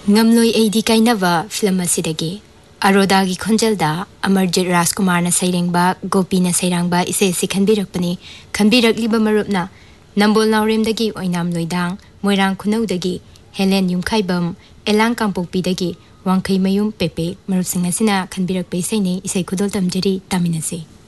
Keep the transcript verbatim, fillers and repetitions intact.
Ngamloi Aidi Kainava film asidagi Arodagi Khonjalda Amarjit Rajkumarna Sairengba Gopina Sairangba ise si khanbirakpani khanbirakliba marupna Nambol Nauremdagi Oinam Loidang Moirang Khunaudagi Helen Yumkhaibam Elang Kangpokpidagi Wangkhai Mayum Pepe marupsing asina khanbirakpe saine ise khudol tamjari taminase.